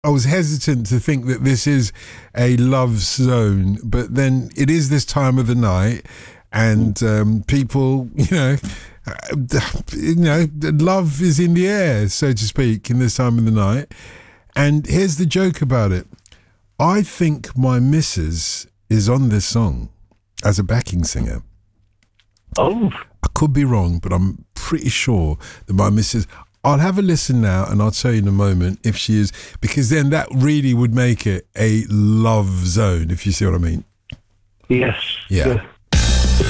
I was hesitant to think that this is a love zone, but then it is this time of the night, and people, love is in the air, so to speak, in this time of the night. And here's the joke about it. I think my missus is on this song as a backing singer. Oh. I could be wrong, but I'm pretty sure that my missus... I'll have a listen now and I'll tell you in a moment if she is, because then that really would make it a love zone, if you see what I mean. Yes. Yeah.